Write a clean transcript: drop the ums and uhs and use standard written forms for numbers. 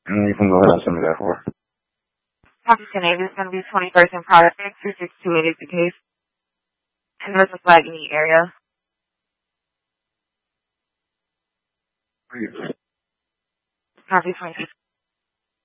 You can go ahead and send me that for. Copy 10-8 is going to be 21st and Product 26228 is the case. And there's a flag in the area. Copy 26.